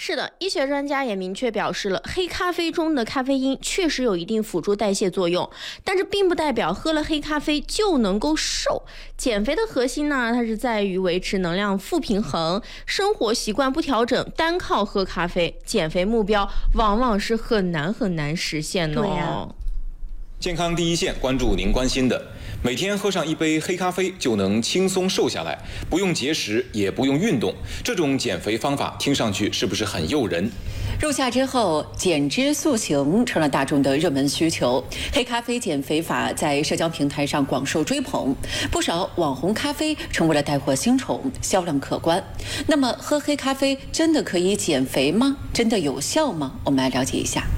是的，医学专家也明确表示了，黑咖啡中的咖啡因确实有一定辅助代谢作用，但这并不代表喝了黑咖啡就能够瘦。减肥的核心呢，它是在于维持能量负平衡，生活习惯不调整，单靠喝咖啡，减肥目标往往是很难实现的哦。 健康第一线，关注您关心的。每天喝上一杯黑咖啡就能轻松瘦下来，不用节食，也不用运动，这种减肥方法听上去是不是很诱人？ 入夏之后，减脂塑形成了大众的热门需求。黑咖啡减肥法在社交平台上广受追捧，不少网红咖啡成为了带货新宠，销量可观。那么，喝黑咖啡真的可以减肥吗？真的有效吗？我们来了解一下。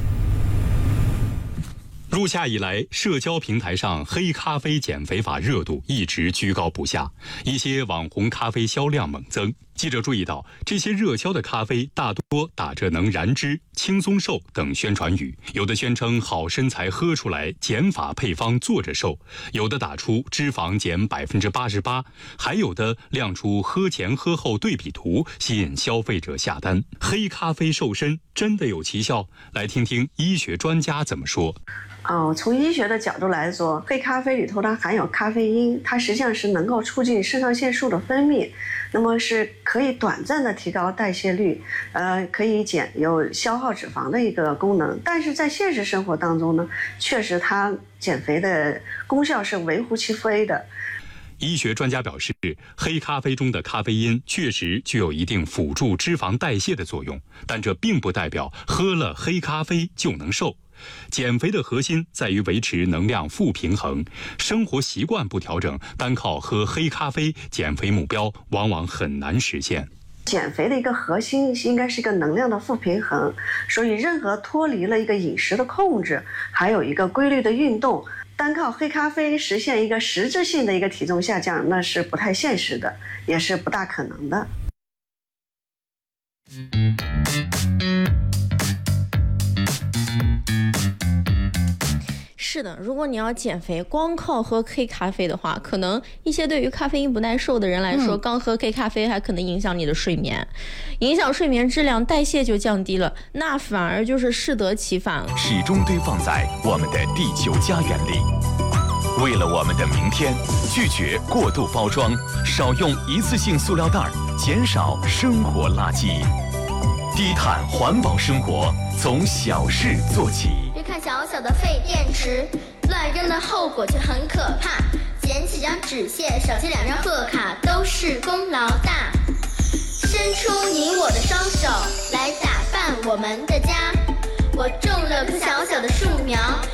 入夏以来，社交平台上黑咖啡减肥法热度一直居高不下，一些网红咖啡销量猛增。记者注意到，这些热销的咖啡大多打着能燃脂、轻松瘦等宣传语，有的宣称好身材喝出来，减法配方坐着瘦，有的打出脂肪减88%，还有的亮出喝前喝后对比图，吸引消费者下单。黑咖啡瘦身真的有奇效？来听听医学专家怎么说。 从医学的角度来说，黑咖啡里头它含有咖啡因，它实际上是能够促进肾上腺素的分泌，那么是可以短暂的提高代谢率，可以有消耗脂肪的一个功能。但是在现实生活当中呢，确实它减肥的功效是微乎其微的。 医学专家表示，黑咖啡中的咖啡因确实具有一定辅助脂肪代谢的作用，但这并不代表喝了黑咖啡就能瘦。减肥的核心在于维持能量负平衡，生活习惯不调整，单靠喝黑咖啡，减肥目标往往很难实现。 减肥的一个核心应该是一个能量的负平衡，所以任何脱离了一个饮食的控制，还有一个规律的运动，单靠黑咖啡实现一个实质性的一个体重下降，那是不太现实的，也是不大可能的。 是的，如果你要减肥，光靠喝黑咖啡的话，可能一些对于咖啡因不耐受的人来说，刚喝黑咖啡还可能影响你的睡眠，影响睡眠质量，代谢就降低了，那反而就是适得其反了。 始终堆放在我们的地球家园里，为了我们的明天，拒绝过度包装，少用一次性塑料袋，减少生活垃圾，低碳环保生活从小事做起。 别看小小的废电池，乱扔的后果却很可怕。捡起张纸屑，少写2张贺卡，都是功劳大。伸出你我的双手，来打扮我们的家。我种了棵小小的树苗。